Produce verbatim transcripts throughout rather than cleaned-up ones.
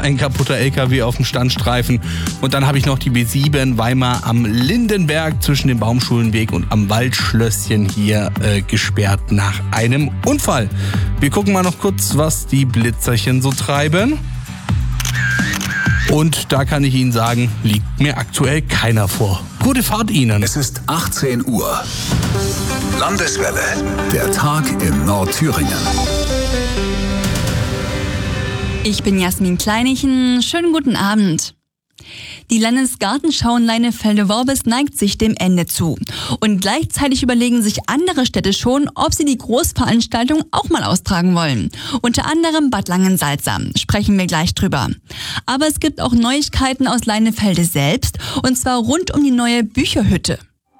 ein kaputter L K W auf dem Standstreifen. Und dann habe ich noch die B sieben Weimar am Lindenberg zwischen dem Baumschulenweg und am Waldschlösschen hier äh, gesperrt nach einem Unfall. Wir gucken mal noch kurz, was die Blitzerchen so treiben. Und da kann ich Ihnen sagen, liegt mir aktuell keiner vor. Gute Fahrt Ihnen. Es ist achtzehn Uhr. Landeswelle. Der Tag in Nordthüringen. Ich bin Jasmin Kleinichen. Schönen guten Abend. Die Landesgartenschau in Leinefelde-Worbis neigt sich dem Ende zu. Und gleichzeitig überlegen sich andere Städte schon, ob sie die Großveranstaltung auch mal austragen wollen. Unter anderem Bad Langensalza. Sprechen wir gleich drüber. Aber es gibt auch Neuigkeiten aus Leinefelde selbst. Und zwar rund um die neue Bücherhütte.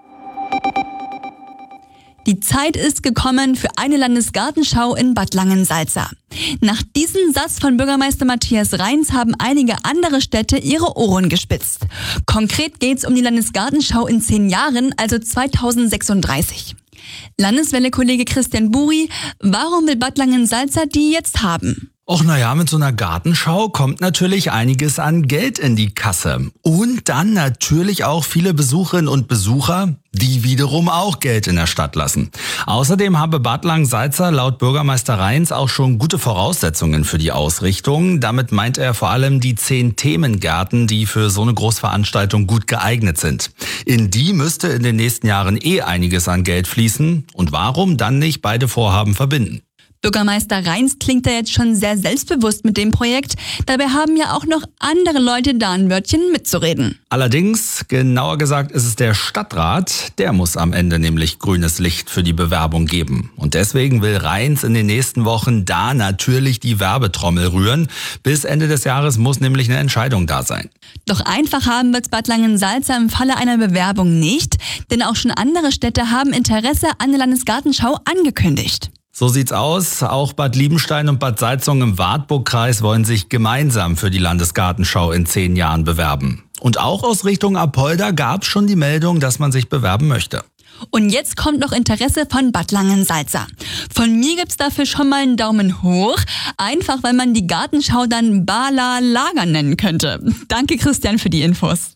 Die Zeit ist gekommen für eine Landesgartenschau in Bad Langensalza. Nach diesem Satz von Bürgermeister Matthias Reins haben einige andere Städte ihre Ohren gespitzt. Konkret geht's um die Landesgartenschau in zehn Jahren, also zweitausendsechsunddreißig. Landeswelle-Kollege Christian Buri, warum will Bad Langensalza die jetzt haben? Och naja, mit so einer Gartenschau kommt natürlich einiges an Geld in die Kasse. Und dann natürlich auch viele Besucherinnen und Besucher, die wiederum auch Geld in der Stadt lassen. Außerdem habe Bad Langensalza laut Bürgermeister Reins auch schon gute Voraussetzungen für die Ausrichtung. Damit meint er vor allem die zehn Themengärten, die für so eine Großveranstaltung gut geeignet sind. In die müsste in den nächsten Jahren eh einiges an Geld fließen. Und warum dann nicht beide Vorhaben verbinden? Bürgermeister Reins klingt da jetzt schon sehr selbstbewusst mit dem Projekt. Dabei haben ja auch noch andere Leute da ein Wörtchen mitzureden. Allerdings, genauer gesagt, ist es der Stadtrat, der muss am Ende nämlich grünes Licht für die Bewerbung geben. Und deswegen will Reins in den nächsten Wochen da natürlich die Werbetrommel rühren. Bis Ende des Jahres muss nämlich eine Entscheidung da sein. Doch einfach haben wird's Bad Langensalza im Falle einer Bewerbung nicht, denn auch schon andere Städte haben Interesse an der Landesgartenschau angekündigt. So sieht's aus. Auch Bad Liebenstein und Bad Salzung im Wartburgkreis wollen sich gemeinsam für die Landesgartenschau in zehn Jahren bewerben. Und auch aus Richtung Apolda gab's schon die Meldung, dass man sich bewerben möchte. Und jetzt kommt noch Interesse von Bad Langensalza. Von mir gibt's dafür schon mal einen Daumen hoch, einfach weil man die Gartenschau dann Bala Lager nennen könnte. Danke Christian für die Infos.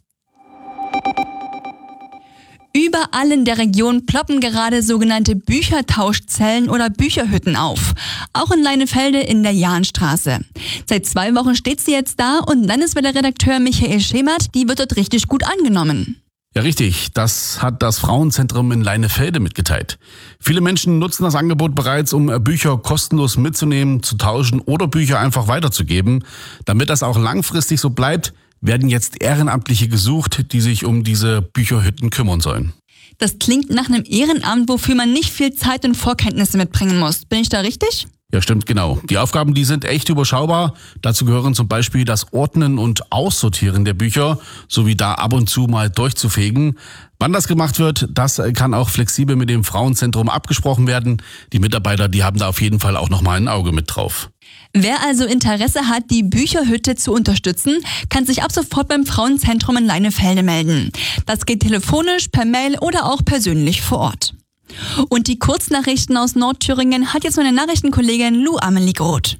Überall in der Region ploppen gerade sogenannte Büchertauschzellen oder Bücherhütten auf. Auch in Leinefelde in der Jahnstraße. Seit zwei Wochen steht sie jetzt da und Landeswelle-Redakteur Michael Schemert, die wird dort richtig gut angenommen. Ja, richtig. Das hat das Frauenzentrum in Leinefelde mitgeteilt. Viele Menschen nutzen das Angebot bereits, um Bücher kostenlos mitzunehmen, zu tauschen oder Bücher einfach weiterzugeben. Damit das auch langfristig so bleibt, werden jetzt Ehrenamtliche gesucht, die sich um diese Bücherhütten kümmern sollen. Das klingt nach einem Ehrenamt, wofür man nicht viel Zeit und Vorkenntnisse mitbringen muss. Bin ich da richtig? Ja, stimmt, genau. Die Aufgaben, die sind echt überschaubar. Dazu gehören zum Beispiel das Ordnen und Aussortieren der Bücher, sowie da ab und zu mal durchzufegen. Wann das gemacht wird, das kann auch flexibel mit dem Frauenzentrum abgesprochen werden. Die Mitarbeiter, die haben da auf jeden Fall auch nochmal ein Auge mit drauf. Wer also Interesse hat, die Bücherhütte zu unterstützen, kann sich ab sofort beim Frauenzentrum in Leinefelde melden. Das geht telefonisch, per Mail oder auch persönlich vor Ort. Und die Kurznachrichten aus Nordthüringen hat jetzt meine Nachrichtenkollegin Lou Amelie Groth.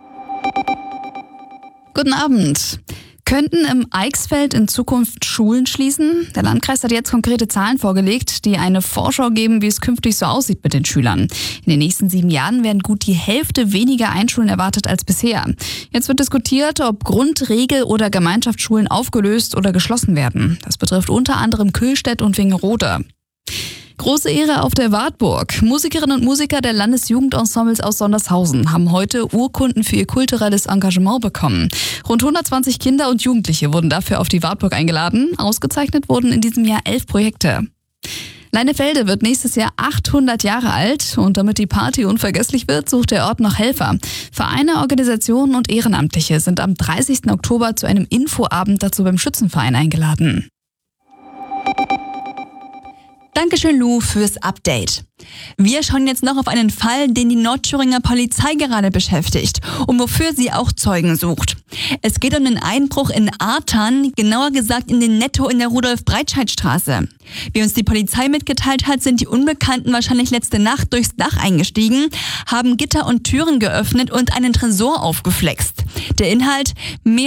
Guten Abend. Könnten im Eichsfeld in Zukunft Schulen schließen? Der Landkreis hat jetzt konkrete Zahlen vorgelegt, die eine Vorschau geben, wie es künftig so aussieht mit den Schülern. In den nächsten sieben Jahren werden gut die Hälfte weniger Einschulen erwartet als bisher. Jetzt wird diskutiert, ob Grund-, Regel- oder Gemeinschaftsschulen aufgelöst oder geschlossen werden. Das betrifft unter anderem Kühlstedt und Wingerode. Große Ehre auf der Wartburg. Musikerinnen und Musiker der Landesjugendensembles aus Sondershausen haben heute Urkunden für ihr kulturelles Engagement bekommen. Rund hundertzwanzig Kinder und Jugendliche wurden dafür auf die Wartburg eingeladen. Ausgezeichnet wurden in diesem Jahr elf Projekte. Leinefelde wird nächstes Jahr achthundert Jahre alt und damit die Party unvergesslich wird, sucht der Ort noch Helfer. Vereine, Organisationen und Ehrenamtliche sind am dreißigsten Oktober zu einem Infoabend dazu beim Schützenverein eingeladen. Dankeschön, Lou, fürs Update. Wir schauen jetzt noch auf einen Fall, den die Nordthüringer Polizei gerade beschäftigt und wofür sie auch Zeugen sucht. Es geht um den Einbruch in Artern, genauer gesagt in den Netto in der Rudolf-Breitscheid-Straße. Wie uns die Polizei mitgeteilt hat, sind die Unbekannten wahrscheinlich letzte Nacht durchs Dach eingestiegen, haben Gitter und Türen geöffnet und einen Tresor aufgeflext. Der Inhalt: mehr